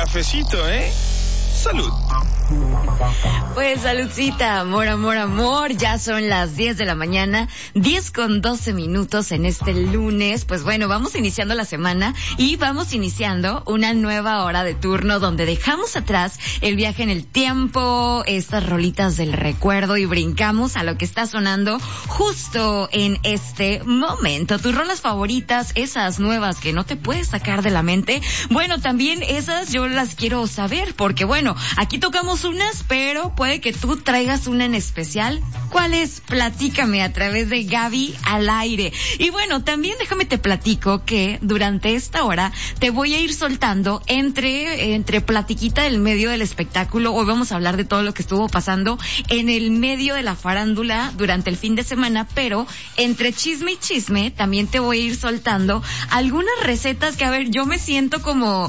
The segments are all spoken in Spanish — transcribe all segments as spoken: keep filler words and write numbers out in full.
cafecito, ¿eh? Salud. Pues saludcita, amor, amor, amor. Ya son las diez de la mañana, diez con doce minutos en este lunes. Pues bueno, vamos iniciando la semana y vamos iniciando una nueva hora de turno donde dejamos atrás el viaje en el tiempo, estas rolitas del recuerdo y brincamos a lo que está sonando justo en este momento. Tus rolas favoritas, esas nuevas que no te puedes sacar de la mente. Bueno, también esas yo las quiero saber porque bueno, aquí tocamos unas, pero puede que tú traigas una en especial. ¿Cuál es? Platícame a través de Gaby al aire. Y bueno, también déjame te platico que durante esta hora te voy a ir soltando entre, entre platiquita del medio del espectáculo. Hoy vamos a hablar de todo lo que estuvo pasando en el medio de la farándula durante el fin de semana, pero entre chisme y chisme también te voy a ir soltando algunas recetas que, a ver, yo me siento como,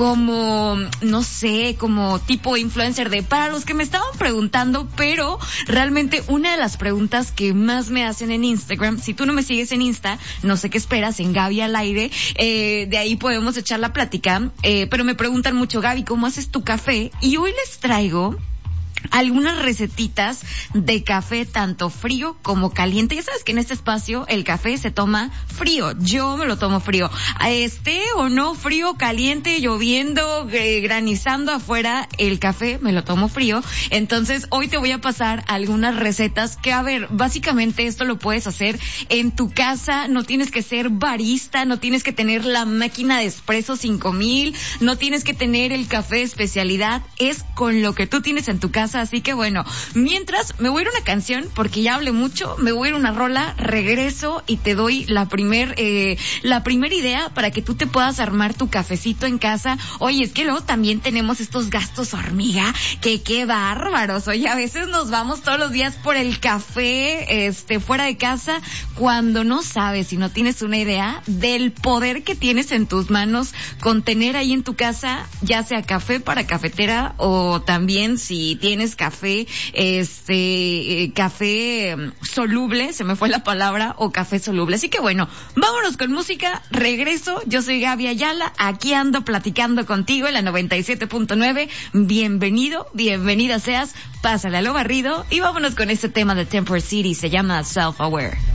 como, no sé, como tipo influencer de para los que me estaban preguntando, pero realmente una de las preguntas que más me hacen en Instagram, si tú no me sigues en Insta, no sé qué esperas, en Gaby al aire, eh, de ahí podemos echar la plática, eh, pero me preguntan mucho, Gaby, ¿cómo haces tu café? Y hoy les traigo algunas recetitas de café tanto frío como caliente. Ya sabes que en este espacio el café se toma frío. Yo me lo tomo frío. Esté o no frío, caliente, lloviendo, granizando afuera, el café me lo tomo frío. Entonces hoy te voy a pasar algunas recetas que, a ver, básicamente esto lo puedes hacer en tu casa. No tienes que ser barista, no tienes que tener la máquina de espresso cinco mil, no tienes que tener el café de especialidad. Es con lo que tú tienes en tu casa. Así que bueno, mientras me voy a ir a una canción porque ya hablé mucho, me voy a ir a una rola, regreso y te doy la primer, eh, la primera idea para que tú te puedas armar tu cafecito en casa. Oye, es que luego también tenemos estos gastos hormiga, que qué bárbaros. Oye, a veces nos vamos todos los días por el café, este, fuera de casa, cuando no sabes y no tienes una idea del poder que tienes en tus manos con tener ahí en tu casa, ya sea café para cafetera o también si tienes café, este, eh, café soluble, se me fue la palabra, o café soluble. Así que bueno, vámonos con música, regreso, yo soy Gaby Ayala, aquí ando platicando contigo en la noventa y siete punto nueve, bienvenido, bienvenida seas, pásale a lo barrido y vámonos con este tema de Temper City, se llama Self Aware.